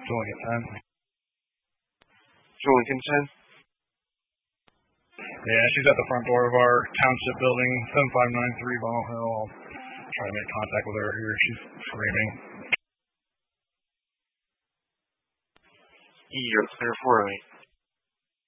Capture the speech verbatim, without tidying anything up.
Lincoln ten. Lincoln ten? Yeah, she's at the front door of our township building, seven five nine three Ball Hill. I'll try to make contact with her here. She's screaming. You're clear for me.